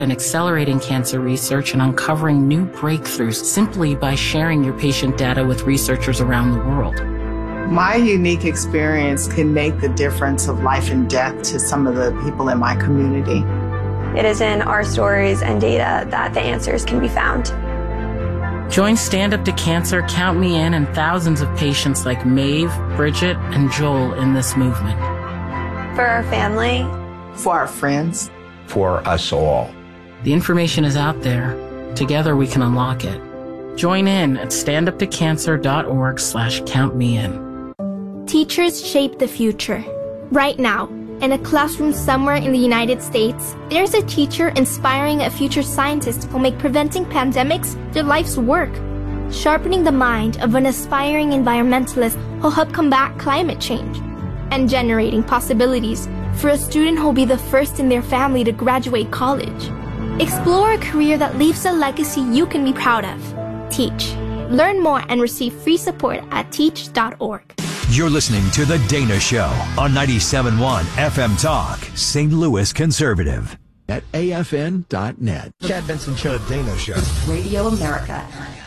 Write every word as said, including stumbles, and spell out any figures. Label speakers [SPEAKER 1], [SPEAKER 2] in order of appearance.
[SPEAKER 1] and accelerating cancer research and uncovering new breakthroughs simply by sharing your patient data with researchers around the world.
[SPEAKER 2] My unique experience can make the difference of life and death to some of the people in my community.
[SPEAKER 3] It is in our stories and data that the answers can be found.
[SPEAKER 1] Join Stand Up to Cancer, Count Me In, and thousands of patients like Maeve, Bridget, and Joel in this movement.
[SPEAKER 3] For our family.
[SPEAKER 2] For our friends.
[SPEAKER 4] For us all.
[SPEAKER 1] The information is out there. Together we can unlock it. Join in at standuptocancer.org slash count me in.
[SPEAKER 5] Teachers shape the future. Right now, in a classroom somewhere in the United States, there's a teacher inspiring a future scientist who'll make preventing pandemics their life's work. Sharpening the mind of an aspiring environmentalist who'll help combat climate change. And generating possibilities for a student who'll be the first in their family to graduate college. Explore a career that leaves a legacy you can be proud of. Teach. Learn more and receive free support at teach dot org.
[SPEAKER 6] You're listening to The Dana Show on ninety-seven point one F M Talk, Saint Louis Conservative.
[SPEAKER 7] At A F N dot net.
[SPEAKER 8] Chad Benson Show.
[SPEAKER 7] The Dana Show.
[SPEAKER 9] Radio America.